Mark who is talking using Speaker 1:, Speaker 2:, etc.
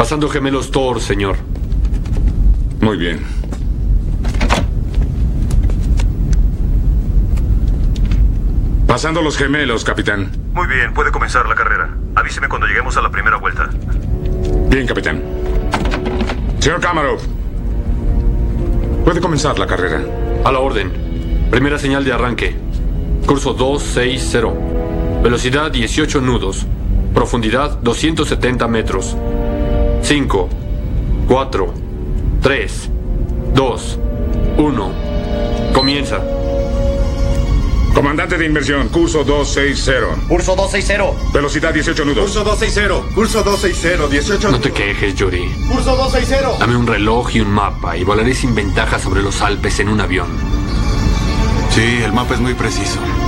Speaker 1: Pasando gemelos Thor, señor.
Speaker 2: Muy bien. Pasando los gemelos, capitán.
Speaker 3: Muy bien, puede comenzar la carrera. Avíseme cuando lleguemos a la primera vuelta.
Speaker 2: Bien, capitán. Señor Kamarov, puede comenzar la carrera.
Speaker 1: A la orden. Primera señal de arranque. Curso 260. Velocidad 18 nudos. Profundidad 270 metros. 5, 4, 3, 2, 1. Comienza.
Speaker 2: Comandante de inversión, curso 260.
Speaker 4: Curso 260.
Speaker 2: Velocidad 18 nudos.
Speaker 5: Curso 260. Curso 260. 18.
Speaker 1: No te quejes, Yuri.
Speaker 5: Curso 260.
Speaker 1: Dame un reloj y un mapa y volaré sin ventaja sobre los Alpes en un avión.
Speaker 6: Sí, el mapa es muy preciso.